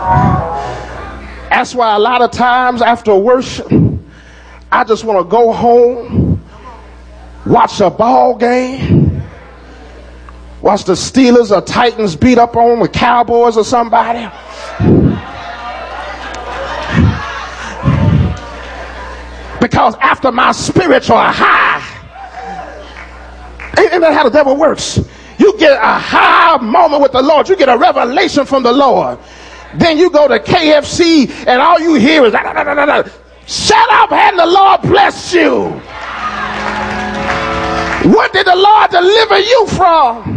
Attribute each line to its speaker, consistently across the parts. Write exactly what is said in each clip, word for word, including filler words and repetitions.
Speaker 1: That's why a lot of times after worship, I just want to go home, watch a ball game, watch the Steelers or Titans beat up on the Cowboys or somebody. Because after my spiritual high, ain't that how the devil works? You get a high moment with the Lord. You get a revelation from the Lord. Then you go to K F C and all you hear is, da, da, da, da, da. Shut up and the Lord bless you. What did the Lord deliver you from?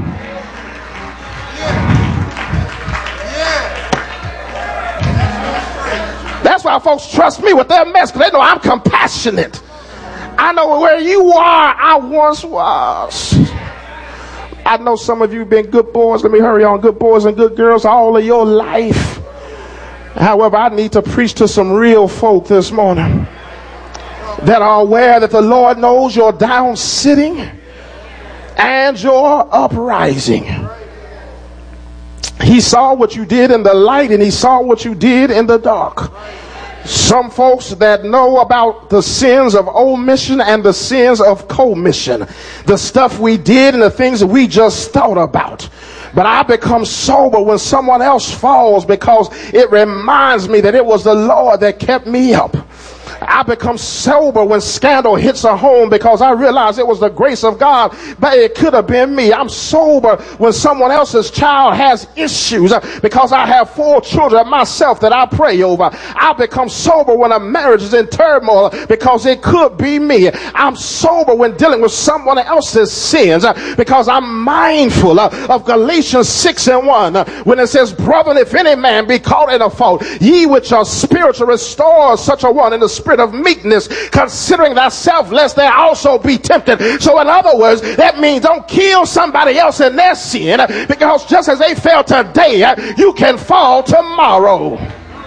Speaker 1: That's why folks trust me with their mess, because they know I'm compassionate. I know where you are, I once was. I know some of you have been good boys. Let me hurry on. Good boys and good girls all of your life. However, I need to preach to some real folk this morning that are aware that the Lord knows your down sitting and your uprising. He saw what you did in the light and he saw what you did in the dark. Some folks that know about the sins of omission and the sins of commission, the stuff we did and the things that we just thought about. But I become sober when someone else falls, because it reminds me that it was the Lord that kept me up. I become sober when scandal hits a home, because I realize it was the grace of God, but it could have been me. I'm sober when someone else's child has issues, because I have four children myself that I pray over. I become sober when a marriage is in turmoil, because it could be me. I'm sober when dealing with someone else's sins, because I'm mindful of Galatians six and one, when it says, "Brethren, if any man be caught in a fault, ye which are spiritual, restore such a one in the spirit of meekness, considering thyself, lest there also be tempted." So in other words, that means don't kill somebody else in their sin, because just as they fell today, you can fall tomorrow.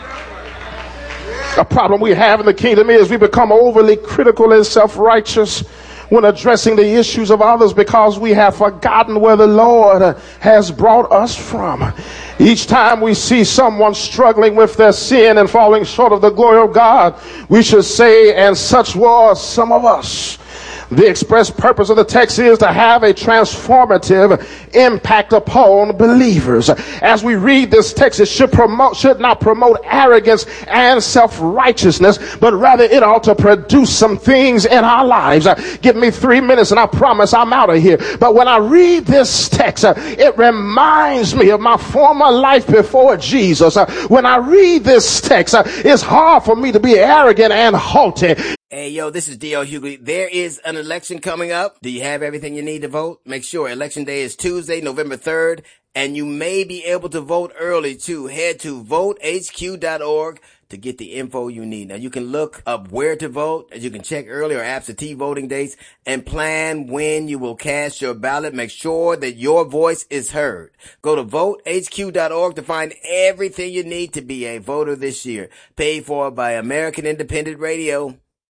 Speaker 1: The problem we have in the kingdom is we become overly critical and self-righteous when addressing the issues of others, because we have forgotten where the Lord has brought us from. Each time we see someone struggling with their sin and falling short of the glory of God, we should say, "And such was some of us." The express purpose of the text is to have a transformative impact upon believers. As we read this text, it should promote, should not promote arrogance and self-righteousness, but rather it ought to produce some things in our lives. Uh, give me three minutes and I promise I'm out of here. But when I read this text, uh, it reminds me of my former life before Jesus. Uh, when I read this text, uh, it's hard for me to be arrogant and haughty.
Speaker 2: Hey, yo, this is D L Hughley. There is an election coming up. Do you have everything you need to vote? Make sure election day is Tuesday, November third, and you may be able to vote early too. Head to vote H Q dot org to get the info you need. Now, you can look up where to vote, as you can check early or absentee voting dates, and plan when you will cast your ballot. Make sure that your voice is heard. Go to vote H Q dot org to find everything you need to be a voter this year. Paid for by American Independent Radio.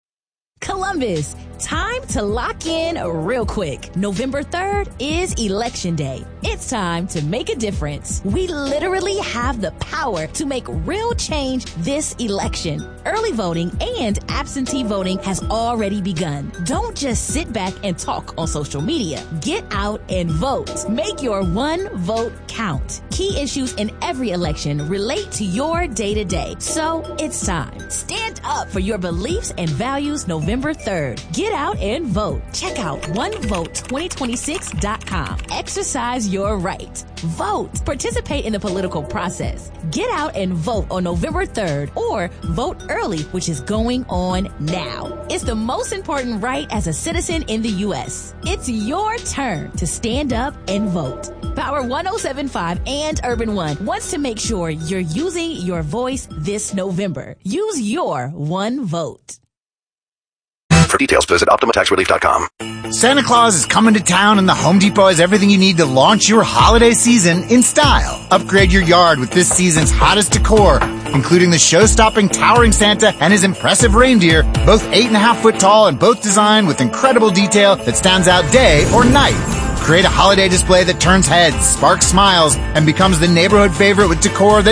Speaker 3: Columbus, time to lock in real quick. November third is Election Day. It's time to make a difference. We literally have the power to make real change this election. Early voting and absentee voting has already begun. Don't just sit back and talk on social media. Get out and vote. Make your one vote count. Key issues in every election relate to your day-to-day. So it's time. Stand up for your beliefs and values November third. Get out and vote. Check out one vote twenty twenty-six dot com. Exercise your right. Vote. Participate in the political process. Get out and vote on November third, or vote early, which is going on now. It's the most important right as a citizen in the U S. It's your turn to stand up and vote. Power one oh seven point five and Urban One wants to make sure you're using your voice this November. Use your one vote.
Speaker 4: For details, visit Optima Tax Relief dot com.
Speaker 5: Santa Claus is coming to town, and the Home Depot has everything you need to launch your holiday season in style. Upgrade your yard with this season's hottest decor, including the show-stopping towering Santa and his impressive reindeer, both eight and a half foot tall and both designed with incredible detail that stands out day or night. Create a holiday display that turns heads, sparks smiles, and becomes the neighborhood favorite with decor that